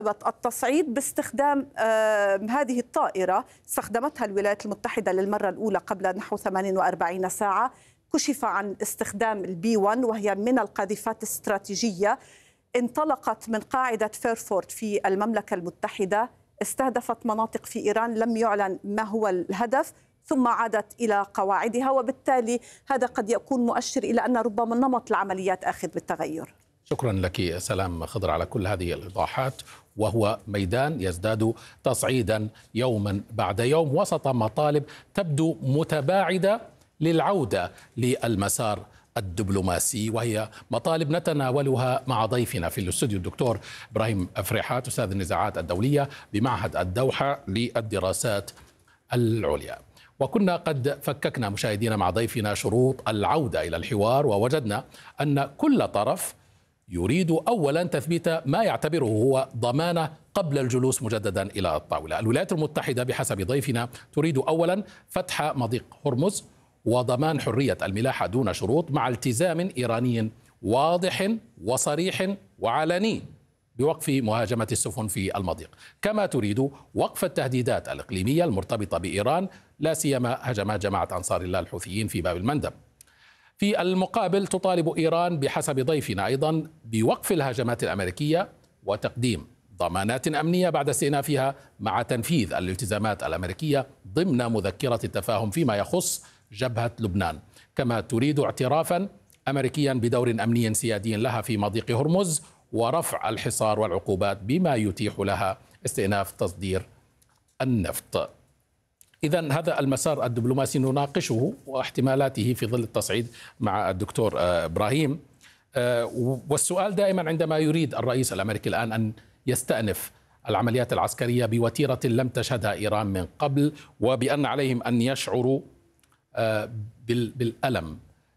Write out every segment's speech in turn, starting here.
التصعيد باستخدام هذه الطائرة استخدمتها الولايات المتحدة للمرة الأولى قبل نحو 48 ساعة. كشف عن استخدام البي 1 وهي من القاذفات الاستراتيجية، انطلقت من قاعدة فيرفورد في المملكة المتحدة، استهدفت مناطق في إيران، لم يعلن ما هو الهدف، ثم عادت إلى قواعدها، وبالتالي هذا قد يكون مؤشر إلى أن ربما نمط العمليات آخذ بالتغير. شكرا لك سلام خضر على كل هذه الإيضاحات، وهو ميدان يزداد تصعيدا يوما بعد يوم وسط مطالب تبدو متباعدة للعودة للمسار الدبلوماسي، وهي مطالب نتناولها مع ضيفنا في الاستوديو الدكتور إبراهيم أفريحات أستاذ النزاعات الدولية بمعهد الدوحة للدراسات العليا. وكنا قد فككنا مشاهدينا مع ضيفنا شروط العودة إلى الحوار، ووجدنا أن كل طرف يريد أولا تثبيت ما يعتبره هو ضمانة قبل الجلوس مجددا إلى الطاولة. الولايات المتحدة بحسب ضيفنا تريد أولا فتح مضيق هرمز وضمان حرية الملاحة دون شروط، مع التزام إيراني واضح وصريح وعلني بوقف مهاجمة السفن في المضيق، كما تريد وقف التهديدات الإقليمية المرتبطة بإيران، لا سيما هجمات جماعة أنصار الله الحوثيين في باب المندب. في المقابل تطالب إيران بحسب ضيفنا أيضا بوقف الهجمات الأمريكية وتقديم ضمانات أمنية بعد استئنافها، مع تنفيذ الالتزامات الأمريكية ضمن مذكرة التفاهم فيما يخص جبهة لبنان، كما تريد اعترافا أمريكيا بدور أمني سيادي لها في مضيق هرمز ورفع الحصار والعقوبات بما يتيح لها استئناف تصدير النفط. إذن هذا المسار الدبلوماسي نناقشه واحتمالاته في ظل التصعيد مع الدكتور إبراهيم. والسؤال دائما عندما يريد الرئيس الأمريكي الآن أن يستأنف العمليات العسكرية بوتيرة لم تشهدها إيران من قبل، وبأن عليهم أن يشعروا بالألم،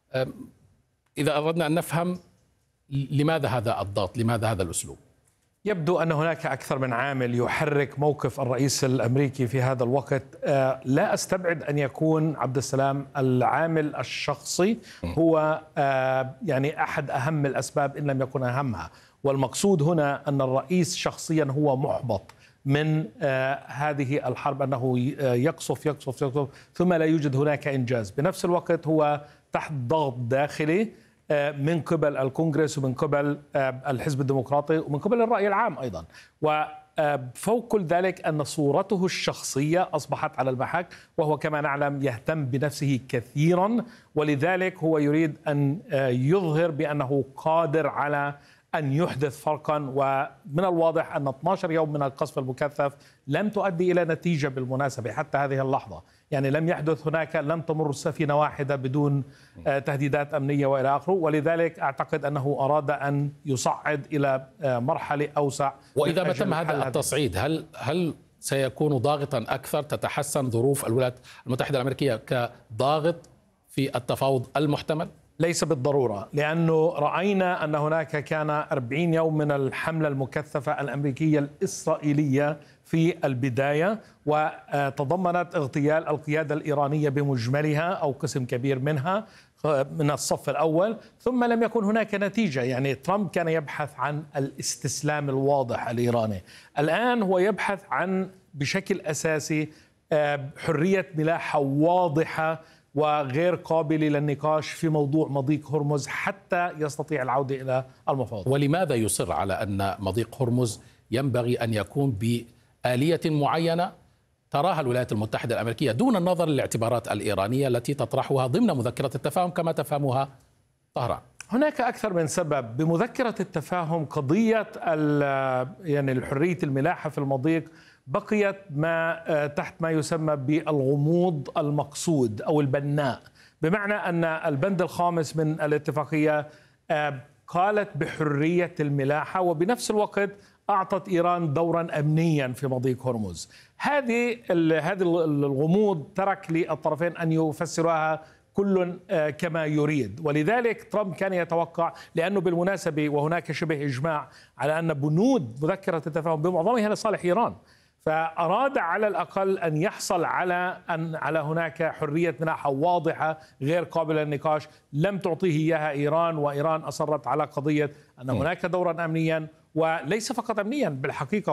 إذا أردنا أن نفهم لماذا هذا الضغط، لماذا هذا الأسلوب؟ يبدو أن هناك أكثر من عامل يحرك موقف الرئيس الأمريكي في هذا الوقت. لا أستبعد أن يكون عبد السلام العامل الشخصي هو يعني أحد أهم الأسباب إن لم يكن أهمها، والمقصود هنا أن الرئيس شخصيا هو محبط من هذه الحرب، أنه يقصف ثم لا يوجد هناك إنجاز. بنفس الوقت هو تحت ضغط داخلي من قبل الكونغرس ومن قبل الحزب الديمقراطي ومن قبل الرأي العام أيضا، وفوق كل ذلك أن صورته الشخصية أصبحت على المحك، وهو كما نعلم يهتم بنفسه كثيرا، ولذلك هو يريد أن يظهر بأنه قادر على أن يحدث فرقا. ومن الواضح أن 12 يوم من القصف المكثف لم تؤدي إلى نتيجة بالمناسبة حتى هذه اللحظة، يعني لم يحدث هناك، لم تمر سفينة واحدة بدون تهديدات أمنية وإلى آخره، ولذلك أعتقد أنه أراد أن يصعد إلى مرحلة أوسع. وإذا ما تم هذا التصعيد هل سيكون ضاغطا أكثر؟ تتحسن ظروف الولايات المتحدة الأمريكية كضاغط في التفاوض المحتمل؟ ليس بالضرورة، لأنه رأينا أن هناك كان 40 يوم من الحملة المكثفة الأمريكية الإسرائيلية في البداية، وتضمنت اغتيال القيادة الإيرانية بمجملها أو قسم كبير منها من الصف الأول، ثم لم يكن هناك نتيجة. يعني ترامب كان يبحث عن الاستسلام الواضح الإيراني، الآن هو يبحث عن بشكل أساسي حرية ملاحة واضحة وغير قابلة للنقاش في موضوع مضيق هرمز حتى يستطيع العودة إلى المفاوضات. ولماذا يصر على أن مضيق هرمز ينبغي أن يكون بآلية معينة تراها الولايات المتحدة الأمريكية دون النظر للاعتبارات الإيرانية التي تطرحها ضمن مذكرة التفاهم كما تفهمها طهران؟ هناك أكثر من سبب. بمذكرة التفاهم قضية يعني الحرية الملاحة في المضيق بقيت تحت ما يسمى بالغموض المقصود أو البناء، بمعنى أن البند الخامس من الاتفاقية قالت بحرية الملاحة، وبنفس الوقت أعطت إيران دورا أمنيا في مضيق هرمز. هذه الغموض ترك للطرفين أن يفسروها كل كما يريد، ولذلك ترامب كان يتوقع، لأنه بالمناسبة وهناك شبه إجماع على أن بنود مذكرة التفاهم بمعظمها لصالح إيران، فأراد على الأقل أن يحصل على هناك حرية ملاحة واضحة غير قابلة للنقاش. لم تعطيه إياها إيران، وإيران أصرت على قضية أن هناك دورا أمنيا، وليس فقط أمنيا بالحقيقة